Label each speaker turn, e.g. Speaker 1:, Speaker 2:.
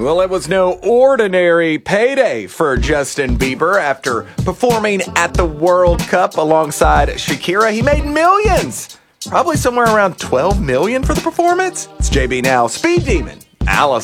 Speaker 1: Well, it was no ordinary payday for Justin Bieber after performing at the World Cup alongside Shakira. He made millions, probably somewhere around $12 million for the performance. It's JB Now, Speed Demon, Alice.